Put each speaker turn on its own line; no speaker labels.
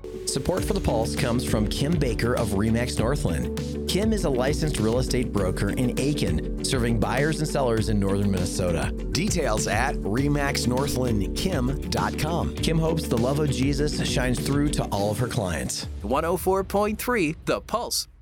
Support for The Pulse comes from Kim Baker of RE/MAX Northland. Kim is a licensed real estate broker in Aiken, serving buyers and sellers in northern Minnesota. Details at remaxnorthlandkim.com. Kim hopes the love of Jesus shines through to all of her clients.
104.3 The Pulse.